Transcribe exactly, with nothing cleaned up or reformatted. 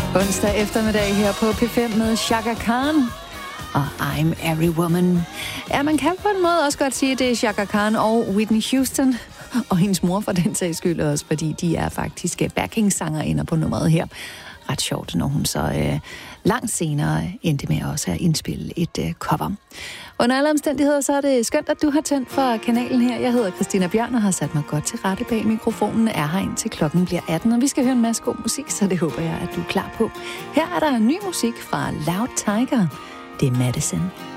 Onsdag eftermiddag her på P fem med Chaka Khan og I'm Every Woman. Ja, man kan på en måde også godt sige, at det er Chaka Khan og Whitney Houston og hendes mor for den sags skyld også, fordi de er faktisk backing-sangerinder på nummeret her. Ret sjovt, når hun så øh, langt senere endte med også at indspille et øh, cover. Under alle omstændigheder, så er det skønt, at du har tændt for kanalen her. Jeg hedder Christina Bjørn og har sat mig godt til rette bag mikrofonen. Er her indtil klokken bliver atten, og vi skal høre en masse god musik, så det håber jeg, at du er klar på. Her er der ny musik fra Loud Tiger. Det er Madison.